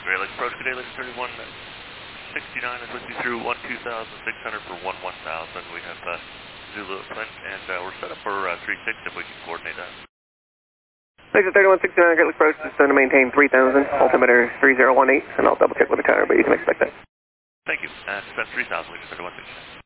Great Lakes approach, good day, Lakes 3169 is with you through 12,600 for 1000. We have Zulu at Flint, and we're set up for 36 if we can coordinate that. Lakes 3169, Great Lakes approach, just going to maintain 3000, altimeter 3018, and I'll double check with the tower, but you can expect that. Thank you, and set 3000, Lakes 3169.